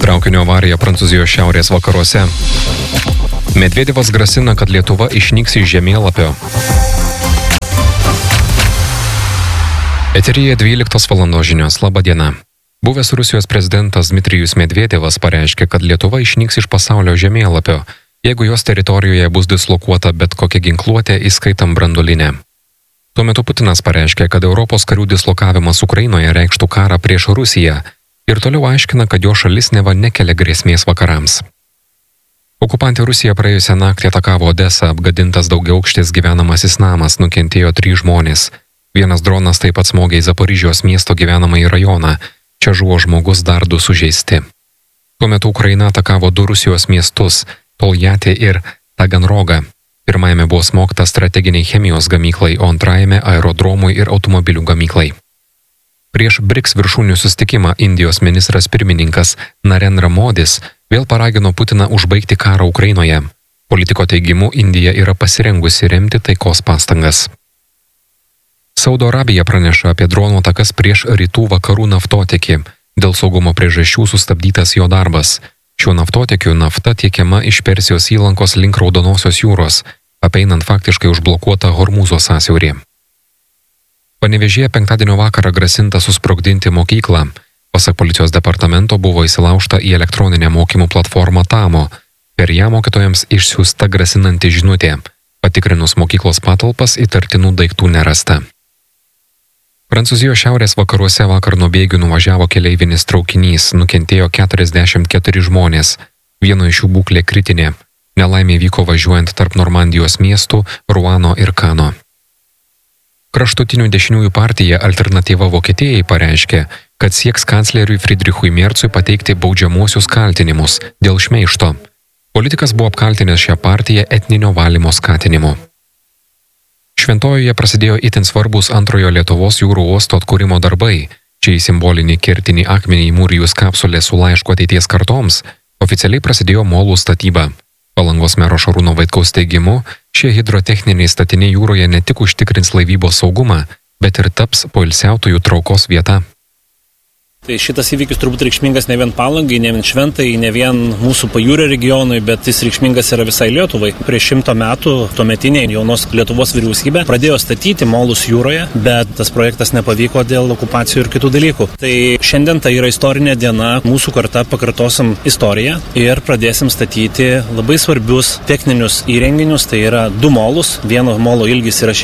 Traukinio avarija Prancūzijos šiaurės vakaruose. Medvedevas grasina, kad Lietuva išnyks iš žemėlapio. Eteryje 12 valandos žinios. Labą dieną. Buvęs Rusijos prezidentas Dmitrijus Medvedevas pareiškė, kad Lietuva išnyks iš pasaulio žemėlapio, jeigu jos teritorijoje bus dislokuota bet kokia ginkluotė, įskaitant branduolinę. Tuo metu Putinas pareiškė, kad Europos karių dislokavimas Ukrainoje reikštų karą prieš Rusiją ir toliau aiškina, kad jo šalis neva nekelia grėsmės vakarams. Okupantė Rusija praėjusią naktį atakavo Odesą, apgadintas daugiaaukštis gyvenamasis namas, nukentėjo 3 žmonės. Vienas dronas taip pat smogė į Zaporižijos miesto gyvenamąjį rajoną, čia žuvo žmogus, dar 2 sužeisti. Tuo metu Ukraina atakavo 2 Rusijos miestus – Toljatį ir Taganrogą. Pirmajame buvo smogta strateginiai chemijos gamyklai, o antrajame aerodromui ir automobilių gamyklai. Prieš BRICS viršūnių susitikimą Indijos ministras pirmininkas Narendra Modis vėl paragino Putiną užbaigti karą Ukrainoje. Politiko teigimu, Indija yra pasirengusi remti taikos pastangas. Saudo Arabija praneša apie dronų atakas prieš rytų vakarų naftotiekį. Dėl saugumo priežasčių sustabdytas jo darbas. Šiuo naftotiekiu nafta tiekiama iš Persijos įlankos link Raudonosios jūros, apeinant faktiškai užblokuotą Hormūzo sąsiaurį. Panevėžyje penktadienio vakarą grasinta susprogdinti mokyklą. Pasak policijos departamento buvo įsilaužta į elektroninę mokymų platformą Tamo. Per ją mokytojams išsiųsta grasinanti žinutė. Patikrinus mokyklos patalpas, įtartinų daiktų nerasta. Prancūzijos šiaurės vakaruose vakar nuo bėgių nuvažiavo keleivinis traukinys, nukentėjo 44 žmonės. Vieno iš jų būklė kritinė. Nelaimė vyko važiuojant tarp Normandijos miestų Ruano ir Kano. Kraštutinių dešiniųjų partija Alternatyva Vokietijai pareiškė, kad sieks kancleriui Friedrichui Merzui pateikti baudžiamuosius kaltinimus dėl šmeižto. Politikas buvo apkaltinęs šią partiją etninio valymo skatinimu. Šventojoje prasidėjo itin svarbus antrojo Lietuvos jūrų uosto atkūrimo darbai. Čia į simbolinį kertinį akmenį įmūrijus kapsulę su laišku ateities kartoms oficialiai prasidėjo molų statyba. Palangos mero Šarūno Vaitkaus teigimu, šie hidrotechniniai statiniai jūroje ne tik užtikrins laivybos saugumą, bet ir taps poilsiautojų traukos vieta. Tai šitas įvykis turbūt reikšmingas ne vien Palangai, ne vien Šventai, ne vien mūsų pajūrio regionui, bet jis reikšmingas yra visai Lietuvai. Prieš 100 metų tuometinė jaunos Lietuvos vyriausybė pradėjo statyti molus jūroje, bet tas projektas nepavyko dėl okupacijų ir kitų dalykų. Tai šiandien tai yra istorinė diena, mūsų karta pakartosim istoriją ir pradėsim statyti labai svarbius techninius įrenginius. Tai yra 2 molus, vieno molo ilgis yra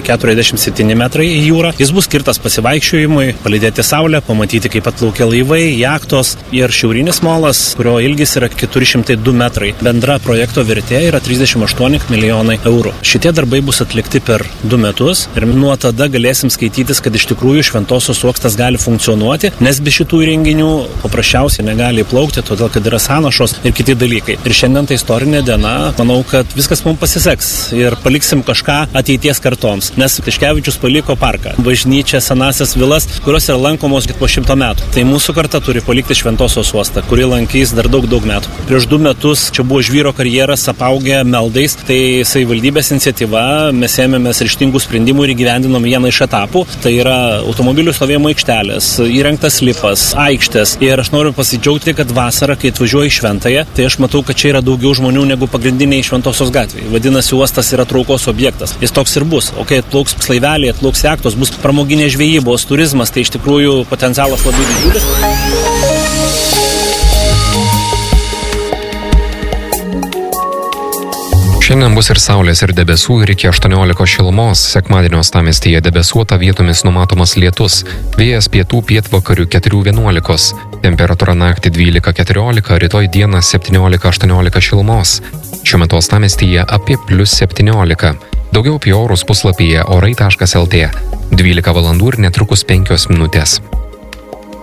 647 metrai į jūrą. Jis bus skirtas pasivaikščiojimui, palydėti saulę, pamatyti, kaip atplaukia laivai, jachtos ir šiaurinis molas, kurio ilgis yra 402 metrai. Bendra projekto vertė yra 38 milijonai eurų. Šitie darbai bus atlikti per 2 metus ir nuo tada galėsim skaitytis, kad iš tikrųjų Šventosios uostas gali funkcionuoti, nes be šitų įrenginių paprasčiausiai negali įplaukti, todėl kad yra sąnašos ir kiti dalykai. Ir šiandien tai istorinė diena, manau, kad viskas mums pasiseks ir paliksim kažką ateities kartoms, nes Tiškevičius paliko parką, bažnyčią, senasias vilas, kurios yra lankomos po 100 metų. Tai mūsų karta turi palikti Šventosios uostą, kurį lankys dar daug metų. Prieš 2 metus čia buvo žvyro karjeras apaugę meldais, tai savivaldybės iniciatyva, mes ėmėmės ryžtingų sprendimų ir įgyvendinom vieną iš etapų. Tai yra automobilių stovėjimo aikštelės, įrengtas lipas, aikštės. Ir aš noriu pasidžiaugti, kad vasarą, kai atvažiuoju į Šventąją, tai aš matau, kad čia yra daugiau žmonių negu pagrindiniai Šventosios gatvėje. Vadinasi, uostas yra traukos objektas. Jis toks ir bus. O kai atplauks laiveliai, atplauks jachtos, bus pramoginė žvejybos, turizmas, tai iš tikrųjų potencialas labai didžiulis. Šiandien bus ir saulės, ir debesų, ir iki 18 šilumos. Sekmadienio uostamiestyje debesuota, vietomis numatomas lietus. Vėjas pietų pietvakarių 4–11. Temperatūra naktį 12–14, rytoj dieną 17–18 šilumos. Šiuo metu uostamiestyje apie +17. Daugiau apie orus puslapyje orai.lt. 12 valandų ir netrukus 5 minutės.